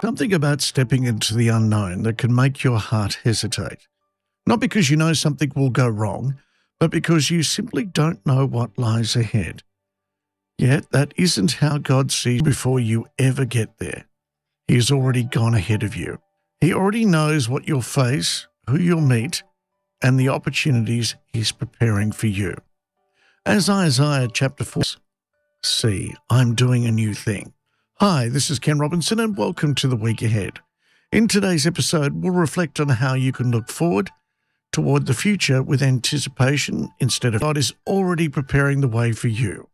Something about stepping into the unknown that can make your heart hesitate. Not because you know something will go wrong, but because you simply don't know what lies ahead. Yet that isn't how God sees before you ever get there. He has already gone ahead of you. He already knows what you'll face, who you'll meet, and the opportunities He's preparing for you. As Isaiah chapter 4, see, I'm doing a new thing. Hi, this is Ken Robinson and welcome to the week ahead. In today's episode, we'll reflect on how you can look forward toward the future with anticipation instead of God is already preparing the way for you.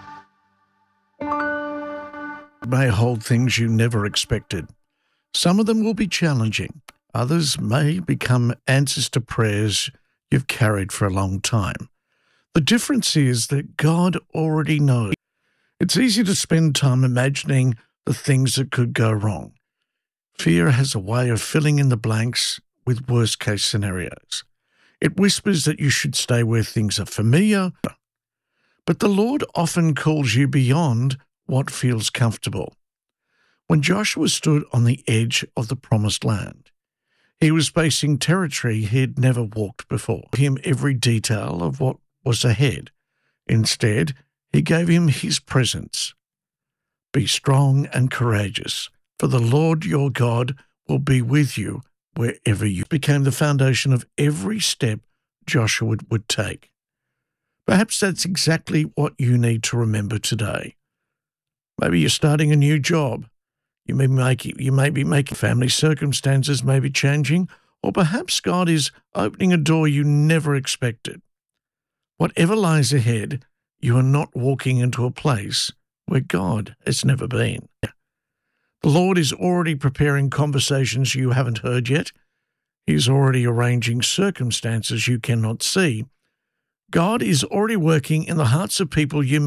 It may hold things you never expected. Some of them will be challenging. Others may become answers to prayers you've carried for a long time. The difference is that God already knows. It's easy to spend time imagining the things that could go wrong. Fear has a way of filling in the blanks with worst-case scenarios. It whispers that you should stay where things are familiar, but the Lord often calls you beyond what feels comfortable. When Joshua stood on the edge of the promised land, he was facing territory he had never walked before. He gave him every detail of what was ahead. Instead, He gave him His presence. Be strong and courageous, for the Lord your God will be with you wherever you became the foundation of every step Joshua would take. Perhaps that's exactly what you need to remember today. Maybe you're starting a new job. You may be making family circumstances may be changing, or perhaps God is opening a door you never expected. Whatever lies ahead, you are not walking into a place where God has never been. The Lord is already preparing conversations you haven't heard yet. He's already arranging circumstances you cannot see. God is already working in the hearts of people you